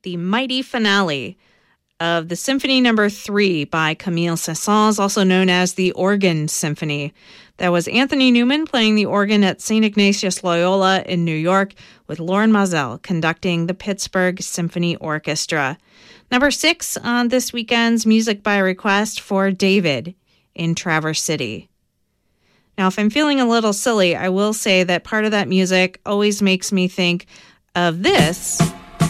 the mighty finale of the Symphony No. 3 by Camille Saint-Saëns, also known as the Organ Symphony. That was Anthony Newman playing the organ at St. Ignatius Loyola in New York, with Loren Maazel conducting the Pittsburgh Symphony Orchestra. Number 6 on this weekend's Music by Request for David in Traverse City. Now, if I'm feeling a little silly, I will say that part of that music always makes me think of this